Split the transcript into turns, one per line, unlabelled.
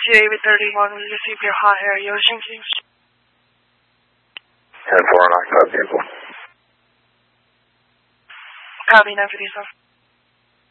2AV31, we received your hot air Ocean King.
10-4 on occupied vehicle.
Copy, 957.